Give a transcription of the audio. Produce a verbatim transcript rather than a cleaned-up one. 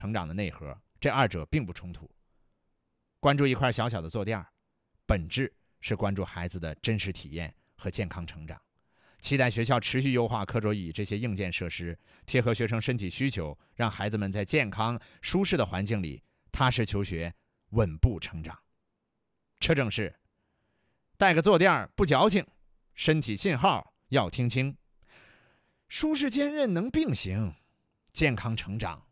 成长的内核，这二者并不冲突。关注一块小小的坐垫，本质是关注孩子的真实体验和健康成长。期待学校持续优化课桌椅这些硬件设施，贴合学生身体需求，让孩子们在健康舒适的环境里踏实求学，稳步成长。车正是带个坐垫不矫情，身体信号要听清，舒适坚韧能并行，健康成长